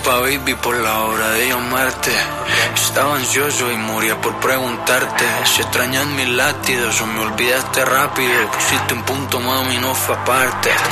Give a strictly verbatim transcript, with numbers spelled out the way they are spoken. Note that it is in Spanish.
disculpa, baby, por la hora de llamarte. Estaba ansioso y moría por preguntarte si extrañas mis latidos o me olvidaste rápido. Pusiste un punto, mami, no fue aparte.